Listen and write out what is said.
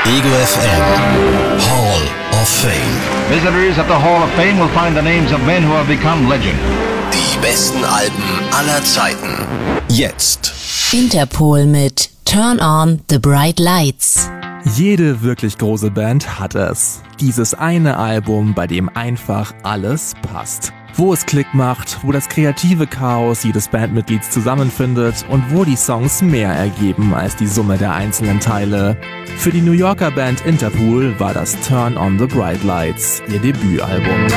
Ego FM Hall of Fame. Visitors at the Hall of Fame will find the names of men who have become legend. Die besten Alben aller Zeiten. Jetzt. Interpol mit Turn on the Bright Lights. Jede wirklich große Band hat es. Dieses eine Album, bei dem einfach alles passt. Wo es Klick macht, wo das kreative Chaos jedes Bandmitglieds zusammenfindet und wo die Songs mehr ergeben als die Summe der einzelnen Teile. Für die New Yorker Band Interpol war das Turn on the Bright Lights ihr Debütalbum.